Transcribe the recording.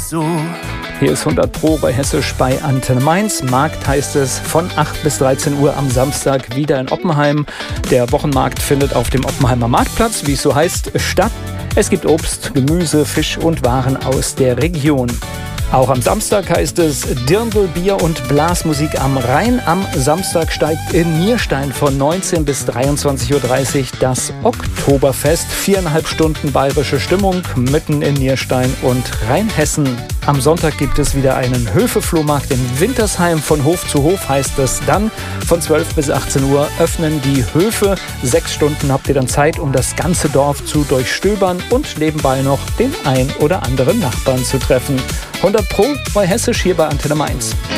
so. Hier ist 100 Pro bei Hessisch bei Antenne Mainz. Markt heißt es von 8 bis 13 Uhr am Samstag wieder in Oppenheim. Der Wochenmarkt findet auf dem Oppenheimer Marktplatz, wie es so heißt, statt. Es gibt Obst, Gemüse, Fisch und Waren aus der Region. Auch am Samstag heißt es Dirndl, Bier und Blasmusik am Rhein. Am Samstag steigt in Nierstein von 19 bis 23.30 Uhr das Oktoberfest. 4,5 Stunden bayerische Stimmung mitten in Nierstein und Rheinhessen. Am Sonntag gibt es wieder einen Höfe-Flohmarkt in Wintersheim. Von Hof zu Hof heißt es dann. Von 12 bis 18 Uhr öffnen die Höfe. 6 Stunden habt ihr dann Zeit, um das ganze Dorf zu durchstöbern und nebenbei noch den ein oder anderen Nachbarn zu treffen. 100 Pro bei Hessisch hier bei Antenne Mainz.